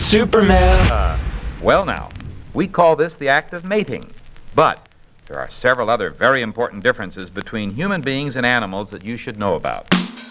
Superman. Well now, we call this the act of mating, but there are several other very important differences between human beings and animals that you should know about.